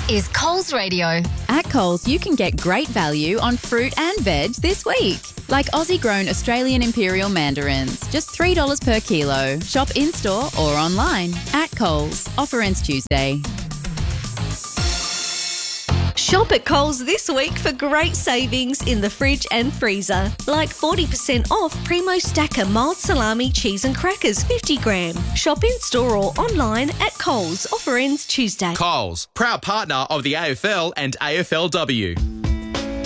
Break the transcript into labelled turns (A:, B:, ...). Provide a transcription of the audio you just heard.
A: is Coles Radio.
B: At Coles, you can get great value on fruit and veg this week. Like Aussie-grown Australian Imperial mandarins, just $3 per kilo. Shop in-store or online. At Coles. Offer ends Tuesday.
C: Shop at Coles this week for great savings in the fridge and freezer. Like 40% off Primo Stacker mild salami, cheese and crackers 50 gram. Shop in-store or online at Coles. Offer ends Tuesday.
D: Coles, proud partner of the AFL and AFLW.